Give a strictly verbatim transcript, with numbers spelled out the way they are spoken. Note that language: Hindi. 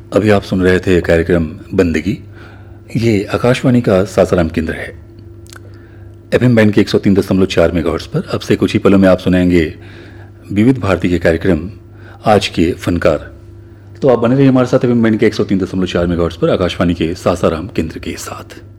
अभी आप सुन रहे थे कार्यक्रम बंदगी। ये आकाशवाणी का सासाराम केंद्र है। एफएम बैंड के एक सौ तीन दशमलव चार मेगाहर्ट्ज पर अब से कुछ ही पलों में आप सुनेंगे विविध भारती के कार्यक्रम आज के फनकार। तो आप बने रहिए हमारे साथ एफएम बैंड के एक सौ तीन दशमलव चार मेगाहर्ट्ज पर आकाशवाणी के सासाराम केंद्र के साथ।